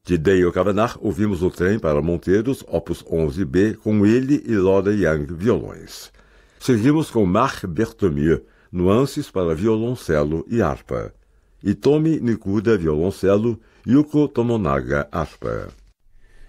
De Dale Kavanagh, ouvimos o Trem para Monteiros, opus 11b, com ele e Lora Young, violões. Seguimos com Marc Berthemieux, nuances para violoncelo e harpa. Hitomi Nikuda, violoncelo, Yuko Tomonaga, harpa.